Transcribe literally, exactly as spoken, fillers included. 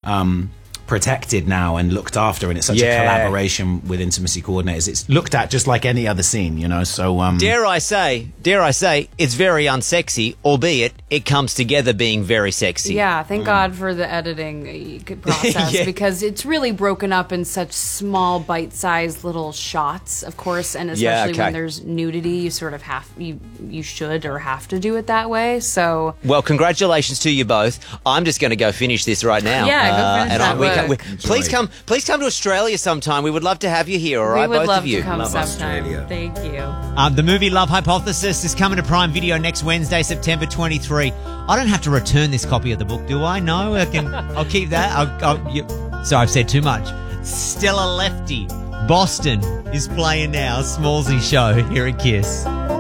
um, protected now and looked after, and it's such Yeah. a collaboration with intimacy coordinators. It's looked at just like any other scene, you know. So um, Dare I say, dare I say, it's very unsexy, albeit it comes together being very sexy. Yeah, thank God for the editing uh, process Yeah. because it's really broken up in such small, bite-sized little shots, of course, and especially Yeah, okay. when there's nudity, you sort of have you you should or have to do it that way. So Well, congratulations to you both. I'm just going to go finish this right now. Yeah, go finish and that I, we work. can, we, please come, please come to Australia sometime. We would love to have you here. All right, we would both love of you. to come Love sometime. Australia. Thank you. Um, the movie Love Hypothesis is coming to Prime Video next Wednesday, September twenty-third. I don't have to return this copy of the book, do I? No, I can. I'll keep that. I'll, I'll, you, sorry, I've said too much. Stella Lefty, Boston is playing now. Smallsy show here at Kiss.